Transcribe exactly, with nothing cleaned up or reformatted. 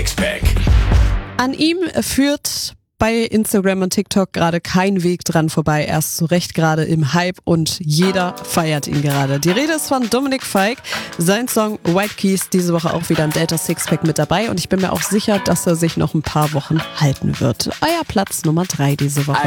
Sixpack. An ihm führt bei Instagram und TikTok gerade kein Weg dran vorbei. Er ist zu Recht gerade im Hype und jeder feiert ihn gerade. Die Rede ist von Dominik Fike. Sein Song White Keys diese Woche auch wieder im Delta Sixpack mit dabei und ich bin mir auch sicher, dass er sich noch ein paar Wochen halten wird. Euer Platz Nummer drei diese Woche.